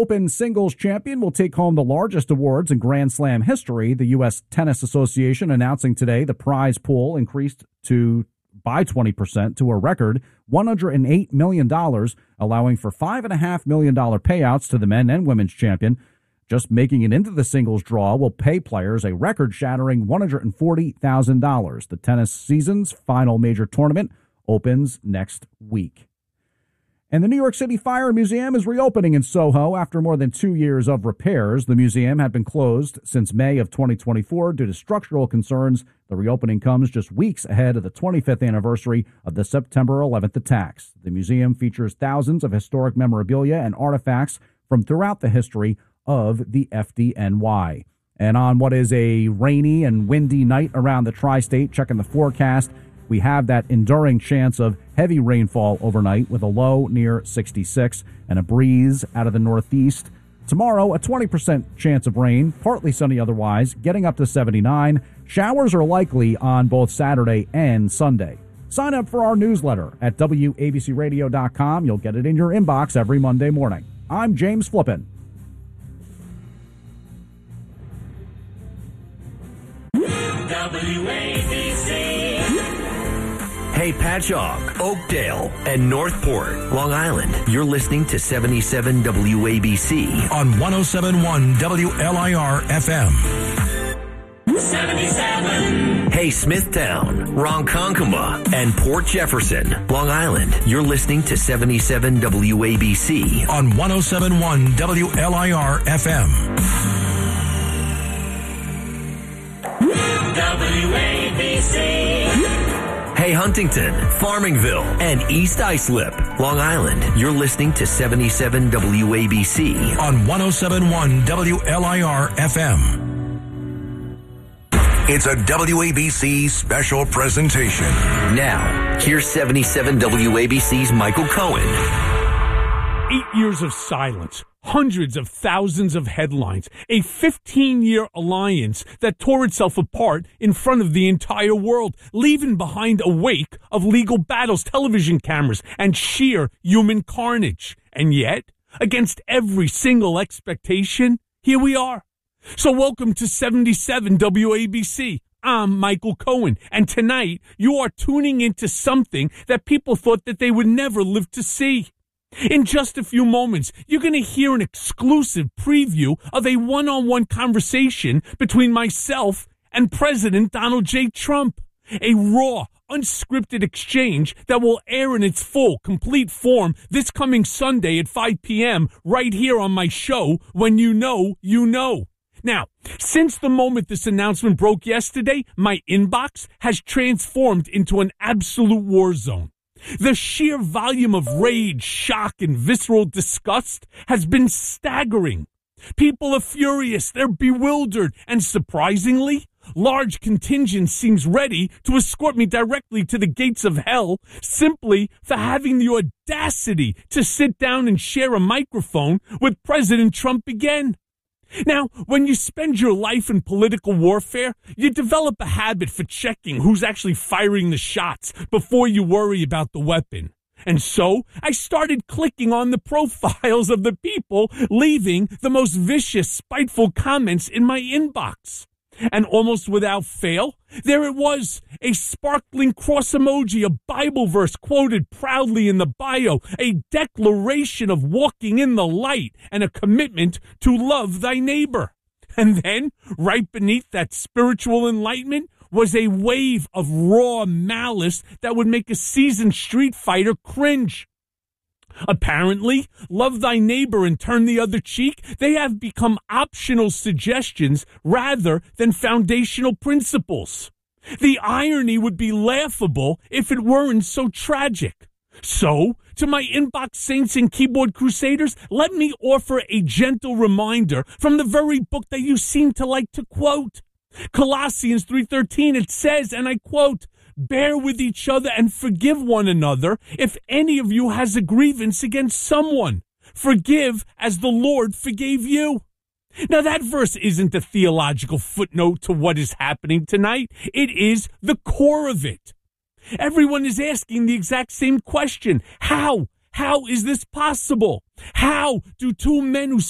Open singles champion will take home the largest awards in Grand Slam history. The U.S. Tennis Association announcing today the prize pool increased by 20% to a record $108 million, allowing for $5.5 million payouts to the men and women's champion. Just making it into the singles draw will pay players a record-shattering $140,000. The tennis season's final major tournament opens next week. And the New York City Fire Museum is reopening in Soho after more than 2 years of repairs. The museum had been closed since May of 2024 due to structural concerns. The reopening comes just weeks ahead of the 25th anniversary of the September 11th attacks. The museum features thousands of historic memorabilia and artifacts from throughout the history of the FDNY. And on what is a rainy and windy night around the tri-state, checking the forecast, we have that enduring chance of heavy rainfall overnight with a low near 66 and a breeze out of the northeast. Tomorrow, a 20% chance of rain, partly sunny otherwise, getting up to 79. Showers are likely on both Saturday and Sunday. Sign up for our newsletter at WABCRadio.com. You'll get it in your inbox every Monday morning. I'm James Flippin. WABC. Hey, Patchogue, Oakdale, and Northport, Long Island. You're listening to 77 WABC on 107.1 WLIR FM. 77. Hey, Smithtown, Ronkonkoma, and Port Jefferson, Long Island. You're listening to 77 WABC on 107.1 WLIR FM. WABC. Hey, Huntington, Farmingville, and East Islip, Long Island. You're listening to 77 WABC on 107.1 WLIR FM. It's a WABC special presentation. Now, here's 77 WABC's Michael Cohen. 8 years of silence, hundreds of thousands of headlines, a 15-year alliance that tore itself apart in front of the entire world, leaving behind a wake of legal battles, television cameras, and sheer human carnage. And yet, against every single expectation, here we are. So welcome to 77 WABC. I'm Michael Cohen, and tonight you are tuning into something that people thought that they would never live to see. In just a few moments, you're going to hear an exclusive preview of a one-on-one conversation between myself and President Donald J. Trump. A raw, unscripted exchange that will air in its full, complete form this coming Sunday at 5 p.m. right here on my show, When You Know, You Know. Now, since the moment this announcement broke yesterday, my inbox has transformed into an absolute war zone. The sheer volume of rage, shock, and visceral disgust has been staggering. People are furious, they're bewildered, and surprisingly, large contingent seems ready to escort me directly to the gates of hell simply for having the audacity to sit down and share a microphone with President Trump again. Now, when you spend your life in political warfare, you develop a habit for checking who's actually firing the shots before you worry about the weapon. And so I started clicking on the profiles of the people leaving the most vicious, spiteful comments in my inbox. And almost without fail, there it was, a sparkling cross emoji, a Bible verse quoted proudly in the bio, a declaration of walking in the light and a commitment to love thy neighbor. And then, right beneath that spiritual enlightenment, was a wave of raw malice that would make a seasoned street fighter cringe. Apparently, love thy neighbor and turn the other cheek, they have become optional suggestions rather than foundational principles. The irony would be laughable if it weren't so tragic. So, to my inbox saints and keyboard crusaders, let me offer a gentle reminder from the very book that you seem to like to quote. Colossians 3:13, it says, and I quote, "Bear with each other and forgive one another if any of you has a grievance against someone. Forgive as the Lord forgave you." Now, that verse isn't a theological footnote to what is happening tonight. It is the core of it. Everyone is asking the exact same question. How? How is this possible? How do two men who